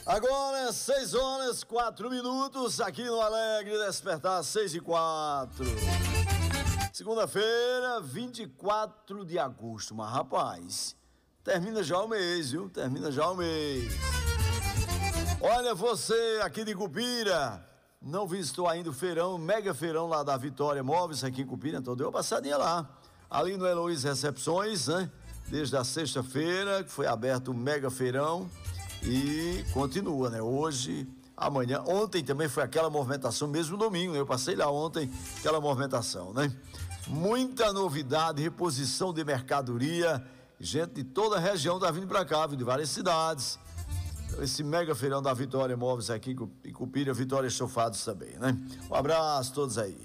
Agora, 6h04, aqui no Alegre Despertar, 6h04. Segunda-feira, 24 de agosto, mas rapaz, termina já o mês, viu? Termina já o mês. Olha, você aqui de Cupira, não visitou ainda o feirão, mega feirão lá da Vitória Móveis aqui em Cupira, então deu uma passadinha lá. Ali no Heloísa Recepções, né? Desde a sexta-feira, que foi aberto o mega feirão. E continua, né? Hoje, amanhã, ontem também foi aquela movimentação, mesmo domingo, né? Eu passei lá ontem, aquela movimentação, né? Muita novidade, reposição de mercadoria, gente de toda a região tá vindo pra cá, de várias cidades. Então, esse mega feirão da Vitória Móveis aqui em Cupira, Vitória Estofados também, né? Um abraço a todos aí.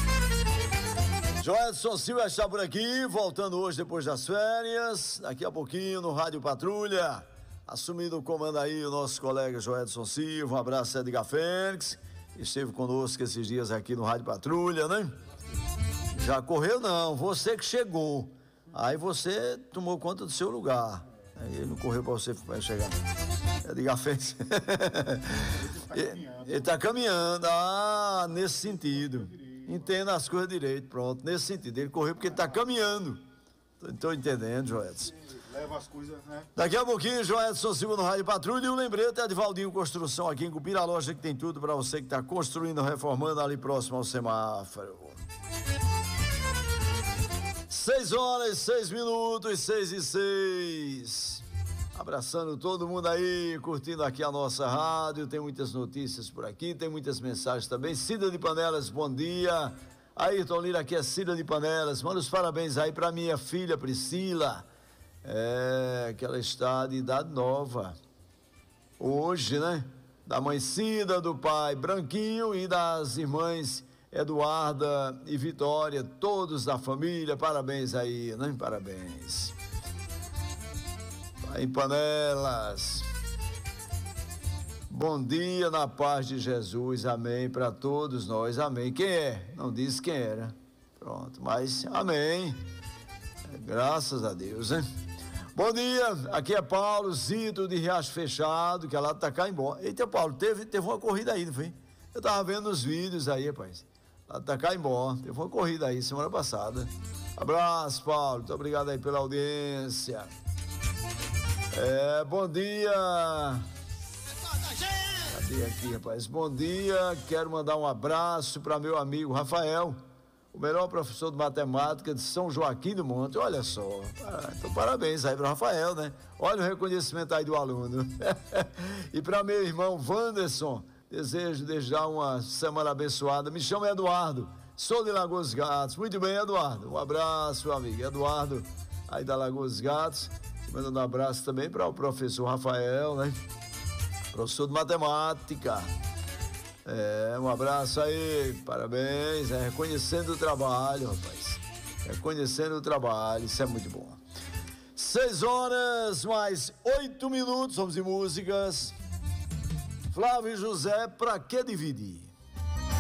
Joedson Silva está por aqui, voltando hoje depois das férias, daqui a pouquinho no Rádio Patrulha. Assumindo o comando aí o nosso colega Joedson Silva, um abraço a Edgar Fênix, que esteve conosco esses dias aqui no Rádio Patrulha, né? Já correu não, você que chegou, aí você tomou conta do seu lugar, aí ele não correu pra você chegar. Edgar Fênix, ele tá caminhando, nesse sentido, entenda as coisas direito, pronto, nesse sentido, ele correu porque ele tá caminhando, tô entendendo, Joedson. Leva as coisas, né? Daqui a pouquinho, Joedson Silva no Rádio Patrulha. E um lembrete é de Valdinho Construção aqui em Cupira, a loja que tem tudo para você que está construindo, reformando ali próximo ao semáforo. 6h06, 6h06. Abraçando todo mundo aí, curtindo aqui a nossa rádio. Tem muitas notícias por aqui, tem muitas mensagens também. Cida de Panelas, bom dia. Ayrton Lira, aqui é Cida de Panelas. Manda os parabéns aí para minha filha Priscila. Que ela está de idade nova hoje, né? Da mãe Cida, do pai Branquinho e das irmãs Eduarda e Vitória, todos da família, parabéns aí, né? Parabéns. Vai em Panelas. Bom dia na paz de Jesus, amém, para todos nós, amém. Quem é? Não disse quem era, pronto, mas amém, graças a Deus, né? Bom dia, aqui é Paulo Zito de Riacho Fechado, que é lá de Tacaibó. Eita, Paulo, teve uma corrida aí, não foi? Eu tava vendo os vídeos aí, rapaz, lá de Tacaibó, teve uma corrida aí semana passada. Abraço, Paulo, muito obrigado aí pela audiência. Bom dia. Cadê aqui, rapaz? Bom dia, quero mandar um abraço para meu amigo Rafael, o melhor professor de matemática de São Joaquim do Monte, olha só. Então parabéns aí para o Rafael, né? Olha o reconhecimento aí do aluno. E para meu irmão Wanderson, desejo desde já uma semana abençoada. Me chamo Eduardo, sou de Lagoas Gatos. Muito bem, Eduardo, um abraço, meu amigo Eduardo aí da Lagoas Gatos. Mandando um abraço também para o professor Rafael, né? Professor de matemática. Um abraço aí, parabéns, reconhecendo o trabalho, rapaz, reconhecendo o trabalho, isso é muito bom. 6h mais 8, vamos de músicas. Flávio José, pra que dividir?